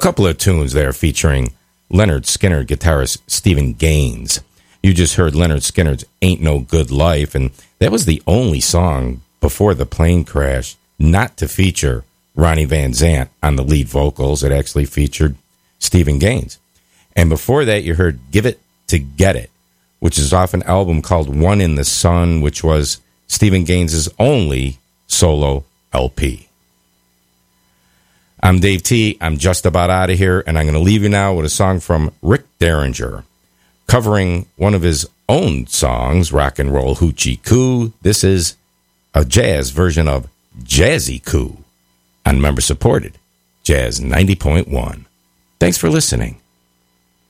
couple of tunes there featuring Leonard Skinner guitarist Stephen Gaines. You just heard Leonard Skinner's Ain't No Good Life, and that was the only song before the plane crash not to feature Ronnie Van Zant on the lead vocals. It actually featured Stephen Gaines. And before that, you heard Give It to Get It, which is off an album called One in the Sun, which was Stephen Gaines' only solo LP. I'm Dave T. I'm just about out of here, and I'm going to leave you now with a song from Rick Derringer, covering one of his own songs, Rock and Roll Hoochie Coo. This is a jazz version of Jazzy Coo on member-supported Jazz 90.1. Thanks for listening.